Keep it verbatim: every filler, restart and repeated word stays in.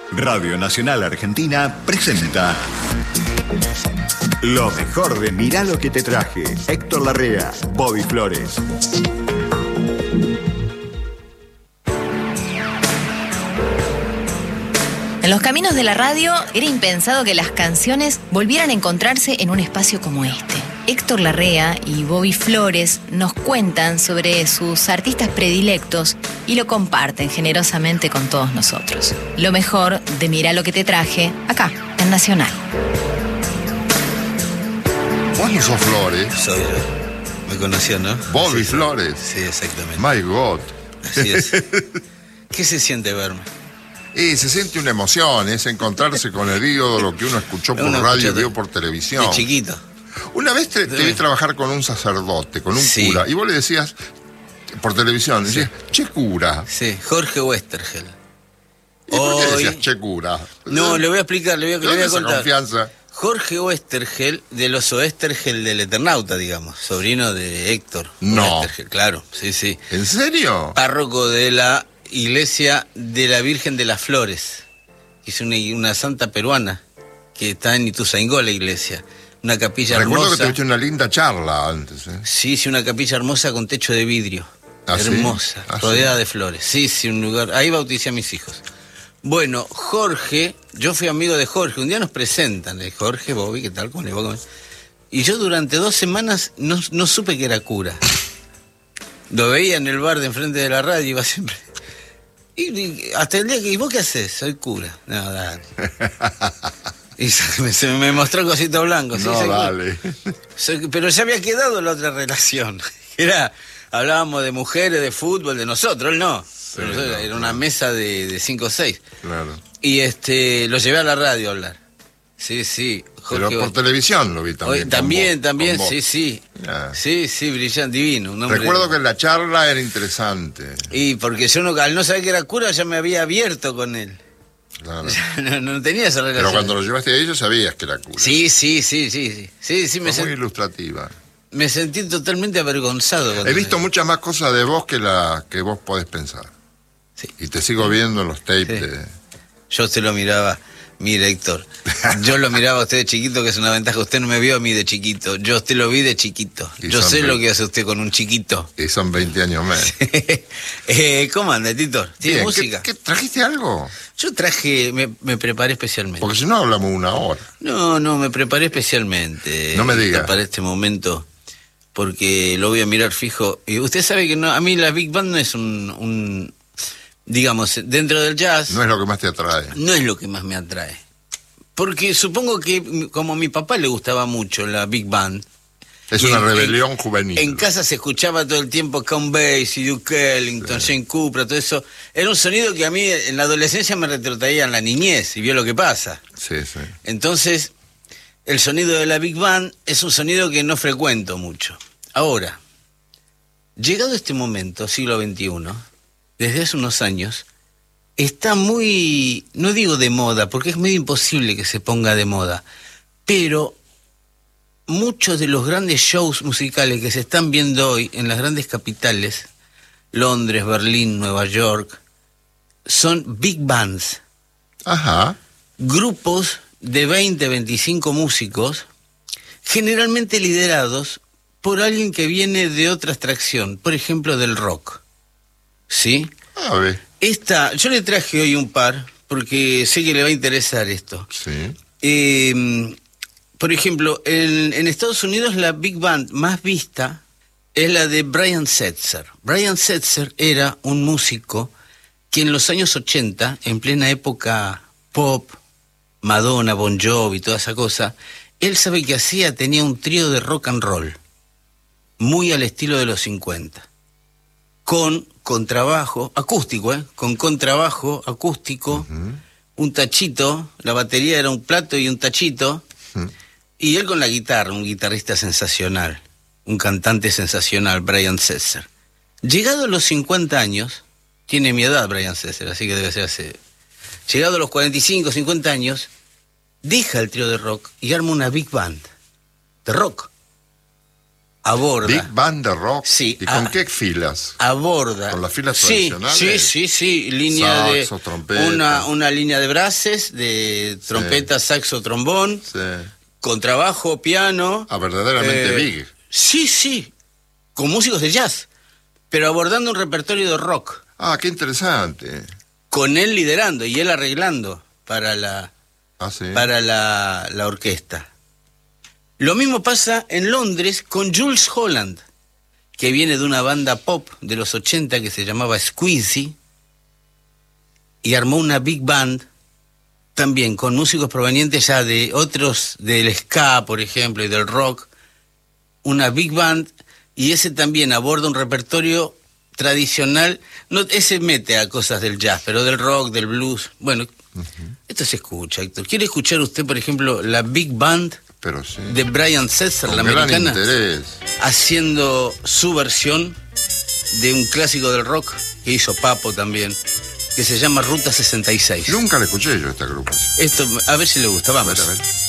Radio Nacional Argentina presenta lo mejor de Mirá lo que te traje. Héctor Larrea, Bobby Flores. En los caminos de la radio era impensado que las canciones volvieran a encontrarse en un espacio como este. Héctor Larrea y Bobby Flores nos cuentan sobre sus artistas predilectos y lo comparten generosamente con todos nosotros. Lo mejor de Mirá lo que te traje, acá, en Nacional. Vos no sos Flores. Soy yo. Me conoció, ¿no? Bobby sí, Flores. Sí, exactamente. My God. Así es. ¿Qué se siente verme? Y se siente una emoción, es encontrarse con el ídolo, lo que uno escuchó por Uno radio y escuchó vio por televisión. De chiquito. Una vez te, te vi trabajar con un sacerdote, con un Sí. cura, y vos le decías, por televisión, Sí. decías, che cura. Sí, Jorge Westergel. ¿Y por qué Hoy- decías che cura? No, le voy a explicar, le voy a, ¿De le voy dónde a esa contar. confianza? Jorge Westergel, de los Oestergel del Eternauta, digamos, sobrino de Héctor. No. Westergel, claro, sí, sí. ¿En serio? Párroco de la iglesia de la Virgen de las Flores, que es una, una santa peruana, que está en Ituzaingó, la iglesia. Una capilla Recuerdo hermosa. que tuviste una linda charla antes, ¿eh? Sí, sí, una capilla hermosa con techo de vidrio. ¿Ah, sí? Hermosa, ¿Ah, rodeada sí? de flores. Sí, sí, un lugar. Ahí bauticé a mis hijos. Bueno, Jorge, yo fui amigo de Jorge. Un día nos presentan, de Jorge, Bobby, ¿qué tal? ¿Cómo le va? Y yo durante dos semanas no, no supe que era cura. Lo veía en el bar de enfrente de la radio, iba siempre. Y, y hasta el día que, ¿y vos qué haces? Soy cura. No, dale. Y se me, se me mostró cosito blanco. ¿sí? No, Soy cura. dale. Soy- Pero ya había quedado la otra relación. Era, hablábamos de mujeres, de fútbol, de nosotros, él no. Pero nosotros- no, era no. una mesa de, de cinco o seis. Claro. Y este, lo llevé a la radio a hablar. Sí, sí. Pero Jorge- por televisión lo vi también. Oye, con también, vos, también, con vos. sí, sí. Ah. Sí, sí, brillante, divino. Un hombre- Recuerdo que la charla era interesante. Y porque yo no, al no saber que era cura ya me había abierto con él. Claro. No, no tenía esa relación. Pero cuando lo llevaste ahí, ya sabías que era cura. Sí, sí, sí, sí, sí. Sí, sí, me, Fue muy sen- ilustrativa. me sentí totalmente avergonzado. cuando He visto me- muchas más cosas de vos que la que vos podés pensar. Sí. Y te sigo viendo en los tapes Sí. de... Yo te lo miraba, mire Héctor, yo lo miraba a usted de chiquito, que es una ventaja, usted no me vio a mí de chiquito, yo a usted lo vi de chiquito, Y yo son sé ve- lo que hace usted con un chiquito. Y son veinte años más. eh, ¿Cómo anda, Tito? ¿Tiene Bien, música? ¿qué, qué- ¿Trajiste algo? Yo traje, me, me preparé especialmente. Porque si no hablamos una hora. No, no, me preparé especialmente. No me diga. Para este momento, porque lo voy a mirar fijo. Y usted sabe que no, a mí la Big Band no es un, un digamos, dentro del jazz... No es lo que más te atrae. No es lo que más me atrae. Porque supongo que como a mi papá le gustaba mucho la Big Band. Es y una en- rebelión en, juvenil. En casa se escuchaba todo el tiempo Count Basie, Duke Ellington, Jane Cooper, todo eso. Era un sonido que a mí en la adolescencia me retrotraía en la niñez y vio lo que pasa. Sí, sí. Entonces, el sonido de la Big Band es un sonido que no frecuento mucho. Ahora, llegado este momento, siglo veintiuno, desde hace unos años, está muy, no digo de moda, porque es medio imposible que se ponga de moda, pero muchos de los grandes shows musicales que se están viendo hoy en las grandes capitales, Londres, Berlín, Nueva York, son big bands, Ajá. grupos de veinte, veinticinco músicos, generalmente liderados por alguien que viene de otra extracción, por ejemplo del rock. ¿Sí? A ver. Esta, yo le traje hoy un par, porque sé que le va a interesar esto. Sí. Eh, por ejemplo, en, en Estados Unidos la Big Band más vista es la de Brian Setzer. Brian Setzer era un músico que en los años ochenta, en plena época pop, Madonna, Bon Jovi, toda esa cosa, él sabe que hacía, tenía un trío de rock and roll, muy al estilo de los cincuenta, con contrabajo, acústico, ¿eh? Con contrabajo acústico, Uh-huh. un tachito, la batería era un plato y un tachito, Uh-huh. y él con la guitarra, un guitarrista sensacional, un cantante sensacional, Brian Setzer. Llegado a los cincuenta años, tiene mi edad Brian Setzer, así que debe ser hace... Llegado a los cuarenta y cinco, cincuenta años, deja el trío de rock y arma una big band de rock. aborda. Big Band de rock. Sí. ¿Y con a, qué filas? Aborda. ¿Con las filas sí, tradicionales? Sí, sí, sí. Línea saxo, de. trompeta. Una, una línea de brases, de trompeta, sí. saxo, trombón. Sí. Contrabajo, piano. Ah, verdaderamente eh, big. Sí, sí. Con músicos de jazz. Pero abordando un repertorio de rock. Ah, qué interesante. Con él liderando y él arreglando para la, ah, ¿sí? para la, la orquesta. Lo mismo pasa en Londres con Jools Holland, que viene de una banda pop de los ochenta que se llamaba Squeezy, y armó una big band también con músicos provenientes ya de otros, del ska, por ejemplo, y del rock. Una big band, y ese también aborda un repertorio tradicional. No, ese mete a cosas del jazz, pero del rock, del blues. Bueno, uh-huh. Esto se escucha, Héctor. ¿Quiere escuchar usted, por ejemplo, la big band pero sí. de Brian Setzer, con la gran americana? Interés. Haciendo su versión de un clásico del rock que hizo Papo también, que se llama Ruta sesenta y seis. Nunca la escuché yo esta agrupación. Esto, a ver si le gusta, vamos. A ver, a ver.